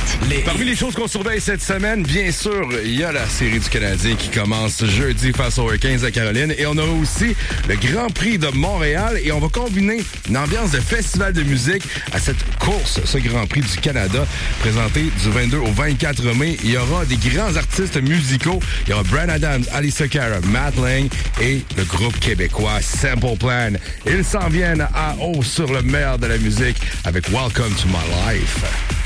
Parmi les choses qu'on surveille cette semaine, bien sûr, il y a la série du Canadien qui commence jeudi face aux Hurricanes de Caroline. Et on aura aussi le Grand Prix de Montréal. Et on va combiner une ambiance de festival de musique à cette course, ce Grand Prix du Canada, présenté du 22 au 24 mai. Il y aura des grands artistes musicaux. Il y aura Bryan Adams, Alicia Cara, Matt Lang et le groupe québécois Simple Plan. Ils s'en viennent à haut sur le meilleur de la musique avec Welcome to My Life.